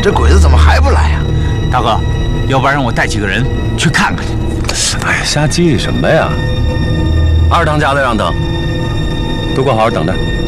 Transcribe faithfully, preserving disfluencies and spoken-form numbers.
这鬼子怎么还不来呀？ 大哥，要不然让我带几个人去看看去。 哎呀，瞎叽叽什么呀？二当家的让等，都给我好好等着。